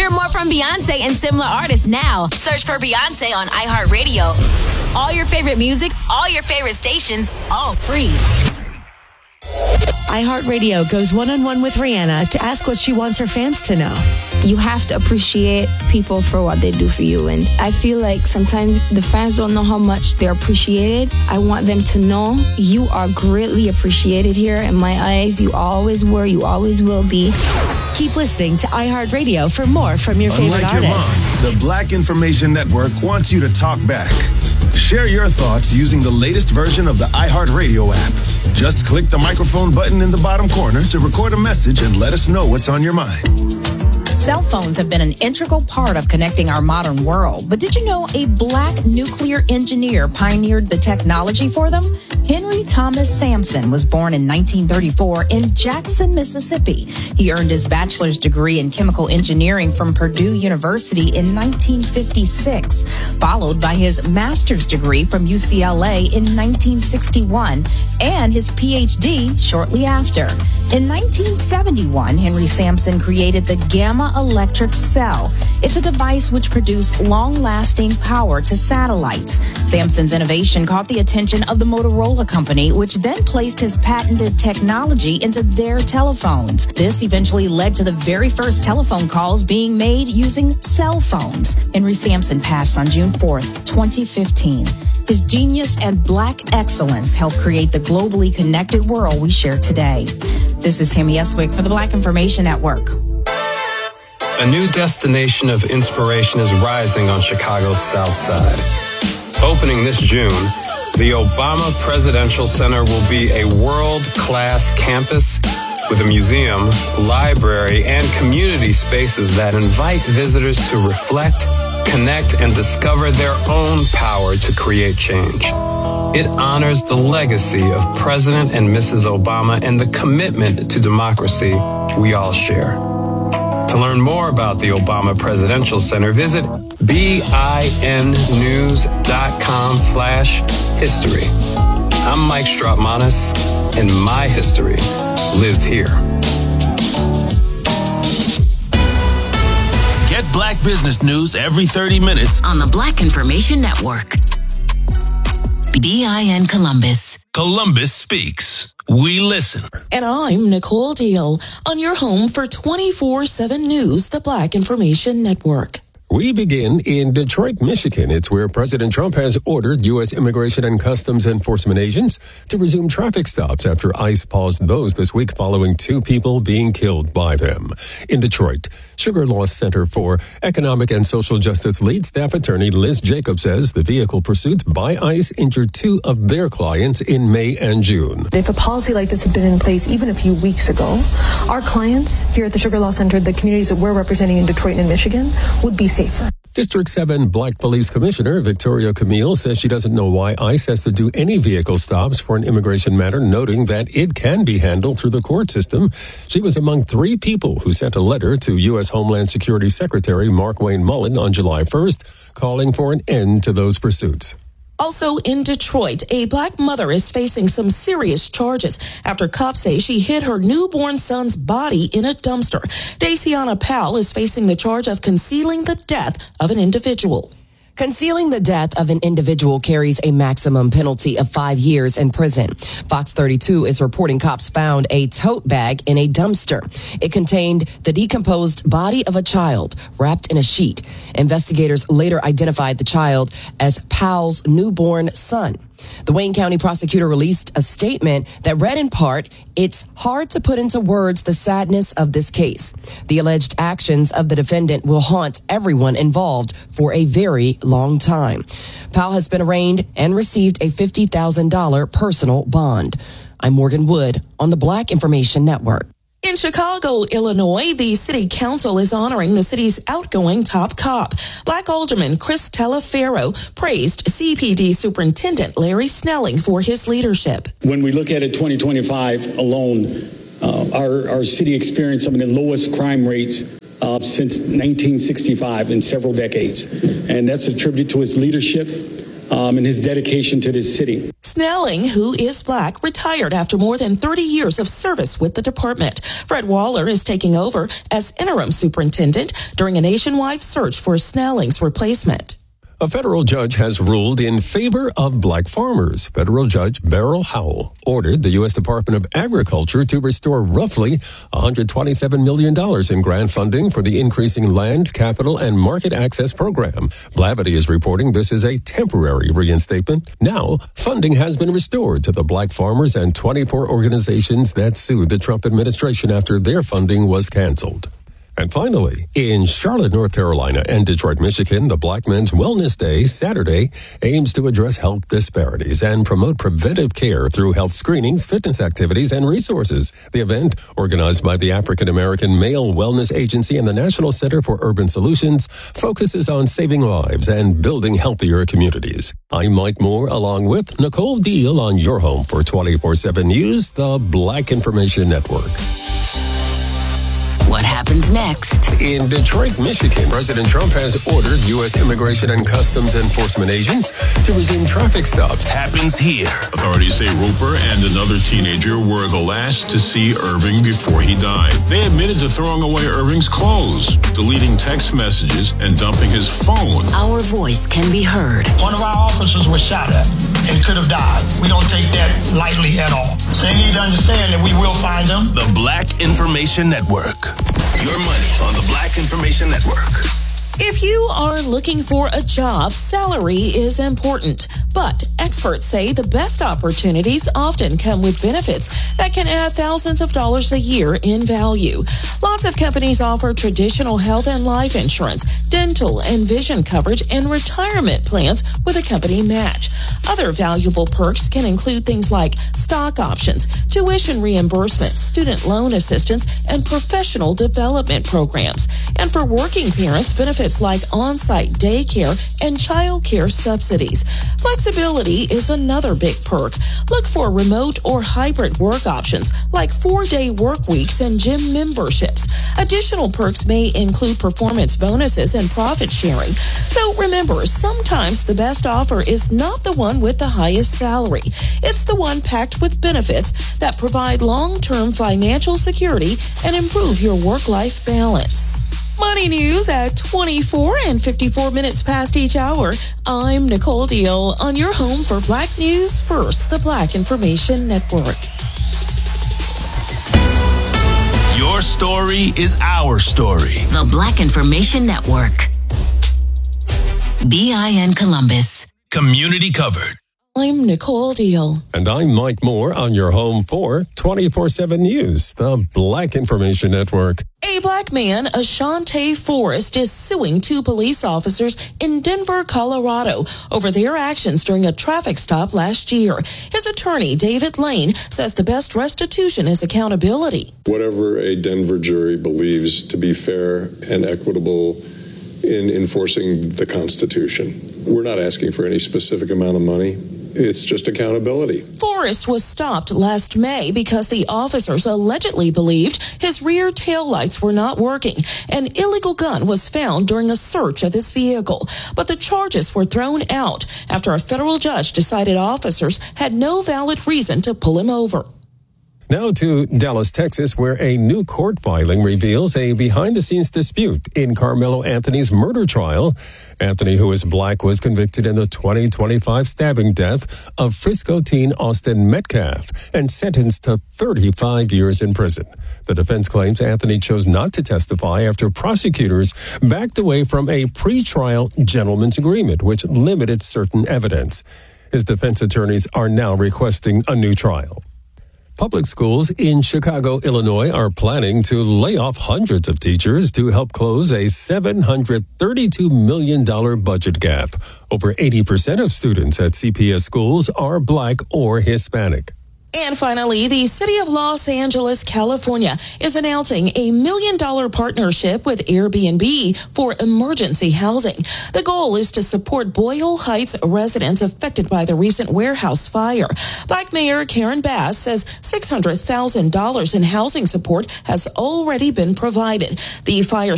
Hear more from Beyonce and similar artists now. Search for Beyonce on iHeartRadio. All your favorite music, all your favorite stations, all free. iHeartRadio goes one-on-one with Rihanna to ask what she wants her fans to know. You have to appreciate people for what they do for you. And I feel like sometimes the fans don't know how much they're appreciated. I want them to know you are greatly appreciated here. In my eyes, you always were, you always will be. Keep listening to iHeartRadio for more from your favorite artists. Unlike your mom, the Black Information Network wants you to talk back. Share your thoughts using the latest version of the iHeartRadio app. Just click the microphone button in the bottom corner to record a message and let us know what's on your mind. Cell phones have been an integral part of connecting our modern world. But did you know a Black nuclear engineer pioneered the technology for them? Henry Thomas Sampson was born in 1934 in Jackson, Mississippi. He earned his bachelor's degree in chemical engineering from Purdue University in 1956, followed by his master's degree from UCLA in 1961 and his PhD shortly after. In 1971, Henry Sampson created the Gamma Electric Cell. It's a device which produced long-lasting power to satellites. Sampson's innovation caught the attention of the Motorola Company, which then placed his patented technology into their telephones. This eventually led to the very first telephone calls being made using cell phones. Henry Sampson passed on June 4th, 2015. His genius and Black excellence helped create the globally connected world we share today. This is Tammy Eswick for the Black Information Network. A new destination of inspiration is rising on Chicago's South Side. Opening this June, the Obama Presidential Center will be a world-class campus with a museum, library, and community spaces that invite visitors to reflect, connect, and discover their own power to create change. It honors the legacy of President and Mrs. Obama and the commitment to democracy we all share. To learn more about the Obama Presidential Center, visit binnews.com/history. I'm Mike Strautmanis, and my history lives here. Get Black business news every 30 minutes on the Black Information Network. BIN Columbus. Columbus Speaks. We listen. And I'm Nicole Deal on your home for 24/7 News, the Black Information Network. We begin in Detroit, Michigan. It's where President Trump has ordered U.S. Immigration and Customs Enforcement agents to resume traffic stops after ICE paused those this week following 2 people being killed by them. In Detroit, Sugar Loss Center for Economic and Social Justice lead staff attorney Liz Jacobs says the vehicle pursuits by ICE injured 2 of their clients in May and June. If a policy like this had been in place even a few weeks ago, our clients here at the Sugar Loss Center, the communities that we're representing in Detroit and Michigan, would be safer. District 7 Black Police Commissioner Victoria Camille says she doesn't know why ICE has to do any vehicle stops for an immigration matter, noting that it can be handled through the court system. She was among 3 people who sent a letter to U.S. Homeland Security Secretary Markwayne Mullin on July 1st, calling for an end to those pursuits. Also in Detroit, a Black mother is facing some serious charges after cops say she hid her newborn son's body in a dumpster. Daciana Powell is facing the charge of concealing the death of an individual. Concealing the death of an individual carries a maximum penalty of 5 years in prison. Fox 32 is reporting cops found a tote bag in a dumpster. It contained the decomposed body of a child wrapped in a sheet. Investigators later identified the child as Powell's newborn son. The Wayne County prosecutor released a statement that read in part, "It's hard to put into words the sadness of this case. The alleged actions of the defendant will haunt everyone involved for a very long time." Powell has been arraigned and received a $50,000 personal bond. I'm Morgan Wood on the Black Information Network. In Chicago, Illinois, the city council is honoring the city's outgoing top cop. Black Alderman Chris Talaferro praised CPD Superintendent Larry Snelling for his leadership. When we look at it 2025 alone, our city experienced some of the lowest crime rates since 1965 in several decades. And that's attributed to his leadership and his dedication to this city. Snelling, who is Black, retired after more than 30 years of service with the department. Fred Waller is taking over as interim superintendent during a nationwide search for Snelling's replacement. A federal judge has ruled in favor of Black farmers. Federal Judge Beryl Howell ordered the U.S. Department of Agriculture to restore roughly $127 million in grant funding for the Increasing Land, Capital, and Market Access Program. Blavity is reporting this is a temporary reinstatement. Now, funding has been restored to the Black farmers and 24 organizations that sued the Trump administration after their funding was canceled. And finally, in Charlotte, North Carolina and Detroit, Michigan, the Black Men's Wellness Day Saturday aims to address health disparities and promote preventive care through health screenings, fitness activities, and resources. The event, organized by the African American Male Wellness Agency and the National Center for Urban Solutions, focuses on saving lives and building healthier communities. I'm Mike Moore, along with Nicole Deal on your home for 24/7 News, the Black Information Network. What happens next? In Detroit, Michigan, President Trump has ordered U.S. Immigration and Customs Enforcement agents to resume traffic stops. Happens here. Authorities say Roper and another teenager were the last to see Irving before he died. They admitted to throwing away Irving's clothes, deleting text messages, and dumping his phone. Our voice can be heard. One of our officers was shot at and could have died. We don't take that lightly at all. So they need to understand that we will find them. The Black Information Network. Your money on the Black Information Network. If you are looking for a job, salary is important. But experts say the best opportunities often come with benefits that can add thousands of dollars a year in value. Lots of companies offer traditional health and life insurance, dental and vision coverage, and retirement plans with a company match. Other valuable perks can include things like stock options, tuition reimbursements, student loan assistance, and professional development programs. And for working parents, benefits like on-site daycare and child care subsidies. Flexibility is another big perk. Look for remote or hybrid work options like 4-day work weeks and gym memberships. Additional perks may include performance bonuses and profit sharing. So remember, sometimes the best offer is not the one with the highest salary. It's the one packed with benefits that provide long-term financial security and improve your work-life balance. Money news at 24 and 54 minutes past each hour. I'm Nicole Deal on your home for Black News First, the Black Information Network. Your story is our story. The Black Information Network. BIN Columbus. Community covered. I'm Nicole Deal. And I'm Mike Moore on your home for 24/7 News, the Black Information Network. A Black man, Ashante Forrest, is suing 2 police officers in Denver, Colorado over their actions during a traffic stop last year. His attorney, David Lane, says the best restitution is accountability. Whatever a Denver jury believes to be fair and equitable in enforcing the Constitution. We're not asking for any specific amount of money. It's just accountability. Forrest was stopped last May because the officers allegedly believed his rear taillights were not working. An illegal gun was found during a search of his vehicle, but the charges were thrown out after a federal judge decided officers had no valid reason to pull him over. Now to Dallas, Texas, where a new court filing reveals a behind-the-scenes dispute in Carmelo Anthony's murder trial. Anthony, who is Black, was convicted in the 2025 stabbing death of Frisco teen Austin Metcalf and sentenced to 35 years in prison. The defense claims Anthony chose not to testify after prosecutors backed away from a pretrial gentleman's agreement, which limited certain evidence. His defense attorneys are now requesting a new trial. Public schools in Chicago, Illinois are planning to lay off hundreds of teachers to help close a $732 million budget gap. Over 80% of students at CPS schools are Black or Hispanic. And finally, the city of Los Angeles, California, is announcing a $1 million partnership with Airbnb for emergency housing. The goal is to support Boyle Heights residents affected by the recent warehouse fire. Black Mayor Karen Bass says $600,000 in housing support has already been provided. The fire